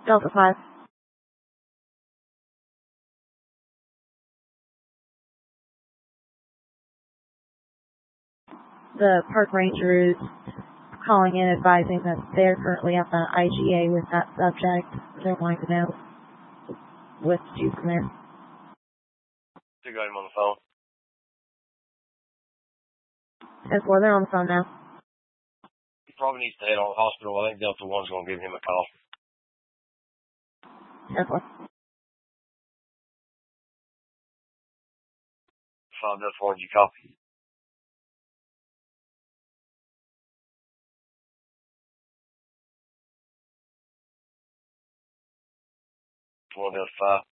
Delta 5. The park ranger is calling in advising that they're currently at the IGA with that subject. They're wanting to know what to do from there. You got him on the phone? 10-4, they're on the phone now. He probably needs to head on to the hospital. I think Delta 1's going to give him a call. 10-4. 5 Delta 1, you copy? One Delta 5.